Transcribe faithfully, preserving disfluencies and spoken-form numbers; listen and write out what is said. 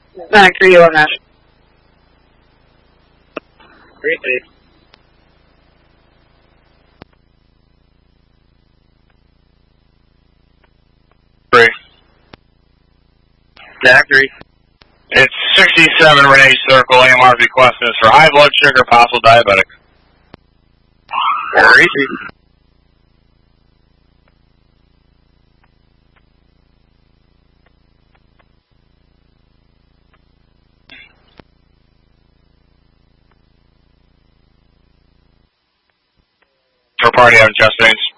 nine three oh nine. Three eight. Three. Jack three. It's sixty-seven Renee Circle. A M R's requesting is for high blood sugar, possible diabetic. Three three. For party having chest pains.